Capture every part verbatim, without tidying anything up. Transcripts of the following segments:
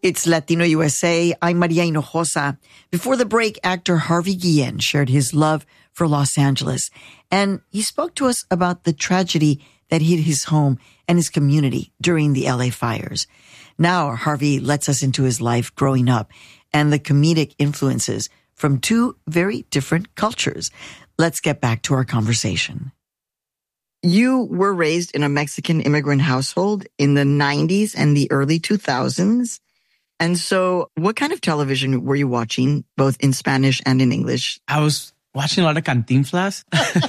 It's Latino U S A. I'm Maria Hinojosa. Before the break, actor Harvey Guillen shared his love for Los Angeles, and he spoke to us about the tragedy that hit his home and his community during the L A fires. Now, Harvey lets us into his life growing up and the comedic influences from two very different cultures. Let's get back to our conversation. You were raised in a Mexican immigrant household in the nineties and the early two thousands. And so what kind of television were you watching, both in Spanish and in English? I was watching a lot of Cantinflas.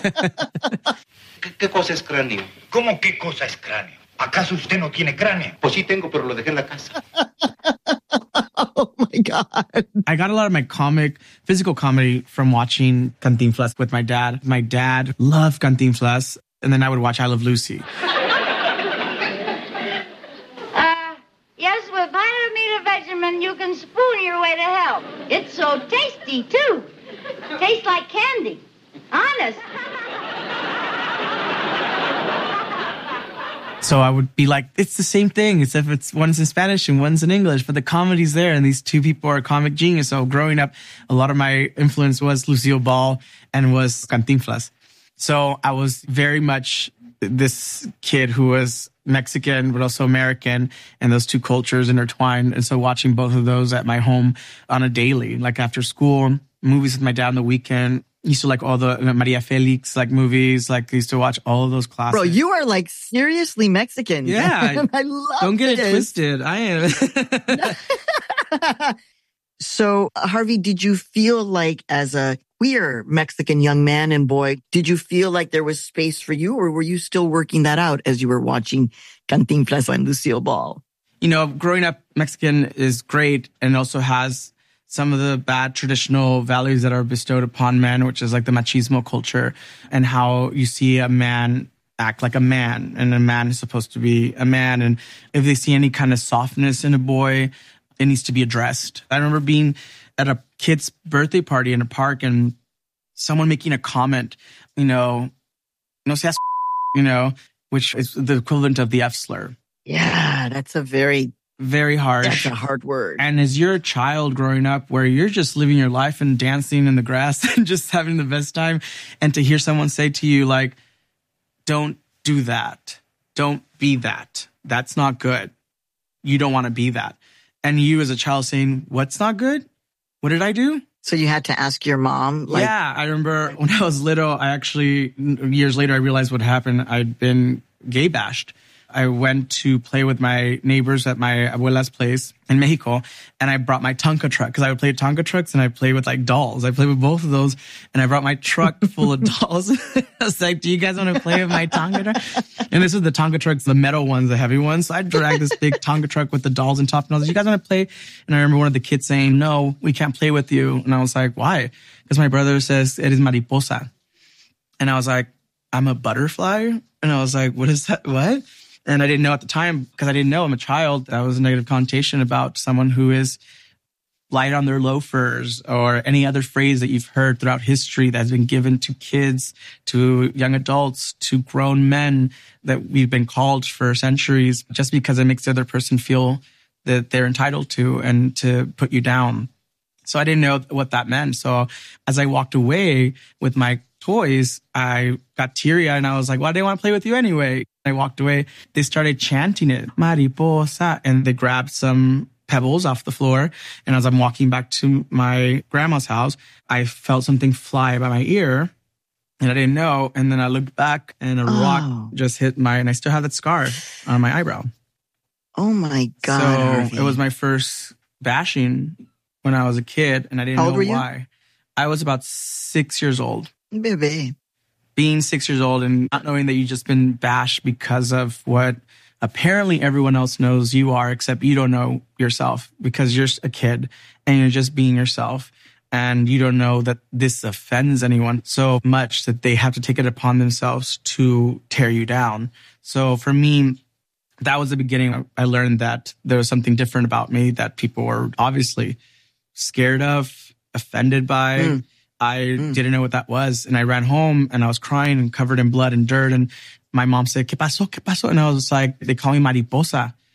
¿Qué cosa es cráneo? ¿Cómo qué cosa es cráneo? ¿Acaso usted no tiene cráneo? Pues sí tengo, pero lo dejé en la casa. Oh my God. I got a lot of my comic, physical comedy from watching Cantinflas with my dad. My dad loved Cantinflas, and then I would watch I Love Lucy. Uh, yes, with vitamin vitamin, you can spoon your way to health. It's so tasty, too. Tastes like candy. Honest. So I would be like, it's the same thing, except it's one's in Spanish and one's in English, but the comedy's there, and these two people are comic genius. So growing up, a lot of my influence was Lucille Ball and was Cantinflas. So I was very much this kid who was Mexican, but also American, and those two cultures intertwined. And so watching both of those at my home on a daily, like after school, movies with my dad on the weekend. Used to like all the Maria Felix like movies. Like used to watch all of those classics. Bro, you are like seriously Mexican. Yeah. I love Don't get this. it twisted. I am. So, Harvey, did you feel like as a queer Mexican young man and boy, did you feel like there was space for you, or were you still working that out as you were watching Cantinflas and Lucille Ball? You know, growing up Mexican is great and also has some of the bad traditional values that are bestowed upon men, which is like the machismo culture and how you see a man act like a man, and a man is supposed to be a man. And if they see any kind of softness in a boy, it needs to be addressed. I remember being at a kid's birthday party in a park and someone making a comment, you know, no seas, you know, which is the equivalent of the F slur. Yeah, that's a very... Very harsh. That's a hard word. And as you're a child growing up where you're just living your life and dancing in the grass and just having the best time, and to hear someone say to you like, don't do that. Don't be that. That's not good. You don't want to be that. And you as a child saying, what's not good? What did I do? So you had to ask your mom? Like- yeah. I remember when I was little, I actually, years later, I realized what happened. I'd been gay bashed. I went to play with my neighbors at my abuela's place in Mexico, and I brought my Tonka truck because I would play Tonka trucks and I played with like dolls. I played with both of those, and I brought my truck full of dolls. I was like, do you guys want to play with my Tonka truck? And this was the Tonka trucks, the metal ones, the heavy ones. So I dragged this big Tonka truck with the dolls on top, and I was like, you guys want to play? And I remember one of the kids saying, no, we can't play with you. And I was like, why? Because my brother says, eres mariposa. And I was like, I'm a butterfly? And I was like, what is that? What? And I didn't know at the time, because I didn't know I'm a child, that was a negative connotation about someone who is light on their loafers, or any other phrase that you've heard throughout history that has been given to kids, to young adults, to grown men that we've been called for centuries, just because it makes the other person feel that they're entitled to and to put you down. So I didn't know what that meant. So as I walked away with my toys, I got teary-eyed and I was like, why do they want to play with you anyway? I walked away. They started chanting it, mariposa, and they grabbed some pebbles off the floor. And as I'm walking back to my grandma's house, I felt something fly by my ear and I didn't know. And then I looked back and a oh. rock just hit my, and I still have that scar on my eyebrow. Oh my God. So Harvey. It was my first bashing when I was a kid, and I didn't How old know were you? why. I was about six years old. Baby. Being six years old and not knowing that you've just been bashed because of what apparently everyone else knows you are, except you don't know yourself because you're a kid and you're just being yourself. And you don't know that this offends anyone so much that they have to take it upon themselves to tear you down. So for me, that was the beginning. I learned that there was something different about me that people were obviously scared of, offended by. Mm. I mm. didn't know what that was. And I ran home and I was crying and covered in blood and dirt. And my mom said, ¿Qué pasó? ¿Qué pasó? And I was like, they call me mariposa.